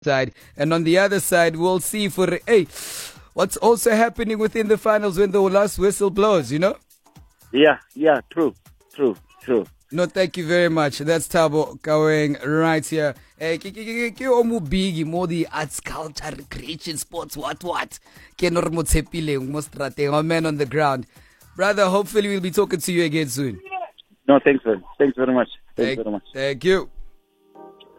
side. And on the other side, we'll see for what's also happening within the finals when the last whistle blows, you know? Yeah, true. No, thank you very much. That's Tabo going right here. Hey, omu big more the arts, culture, recreation, sports, what? Kenor motsepile, mostrate, my man on the ground. Brother, hopefully we'll be talking to you again soon. No, thanks very much. Thanks very much. Thank you.